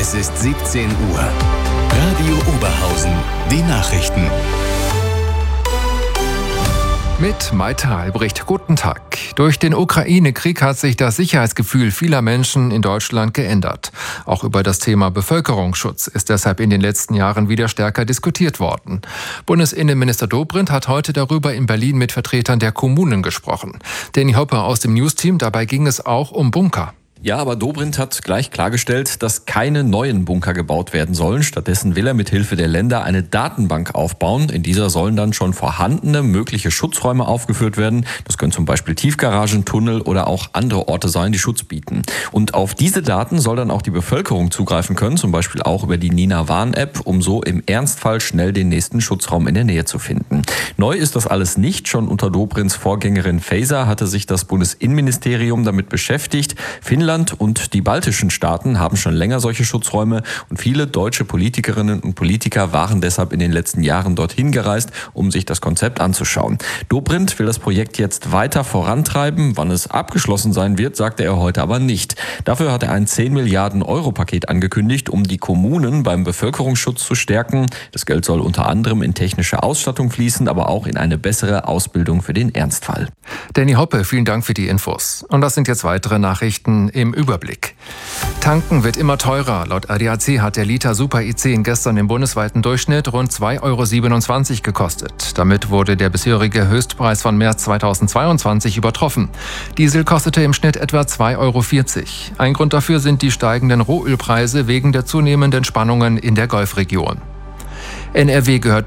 Es ist 17 Uhr. Radio Oberhausen, die Nachrichten. Mit Maite Albrecht, guten Tag. Durch den Ukraine-Krieg hat sich das Sicherheitsgefühl vieler Menschen in Deutschland geändert. Auch über das Thema Bevölkerungsschutz ist deshalb in den letzten Jahren wieder stärker diskutiert worden. Bundesinnenminister Dobrindt hat heute darüber in Berlin mit Vertretern der Kommunen gesprochen. Danny Hoppe aus dem Newsteam, dabei ging es auch um Bunker. Ja, aber Dobrindt hat gleich klargestellt, dass keine neuen Bunker gebaut werden sollen. Stattdessen will er mit Hilfe der Länder eine Datenbank aufbauen. In dieser sollen dann schon vorhandene mögliche Schutzräume aufgeführt werden. Das können zum Beispiel Tiefgaragen, Tunnel oder auch andere Orte sein, die Schutz bieten. Und auf diese Daten soll dann auch die Bevölkerung zugreifen können, zum Beispiel auch über die Nina-Warn-App, um so im Ernstfall schnell den nächsten Schutzraum in der Nähe zu finden. Neu ist das alles nicht. Schon unter Dobrindts Vorgängerin Faeser hatte sich das Bundesinnenministerium damit beschäftigt. Finnland und die baltischen Staaten haben schon länger solche Schutzräume und viele deutsche Politikerinnen und Politiker waren deshalb in den letzten Jahren dorthin gereist, um sich das Konzept anzuschauen. Dobrindt will das Projekt jetzt weiter vorantreiben. Wann es abgeschlossen sein wird, sagte er heute aber nicht. Dafür hat er ein 10 Milliarden Euro Paket angekündigt, um die Kommunen beim Bevölkerungsschutz zu stärken. Das Geld soll unter anderem in technische Ausstattung fließen, aber auch in eine bessere Ausbildung für den Ernstfall. Danny Hoppe, vielen Dank für die Infos. Und das sind jetzt weitere Nachrichten im Überblick. Tanken wird immer teurer. Laut ADAC hat der Liter Super I10 gestern im bundesweiten Durchschnitt rund 2,27 € gekostet. Damit wurde der bisherige Höchstpreis von März 2022 übertroffen. Diesel kostete im Schnitt etwa 2,40 €. Ein Grund dafür sind die steigenden Rohölpreise wegen der zunehmenden Spannungen in der Golfregion. NRW gehört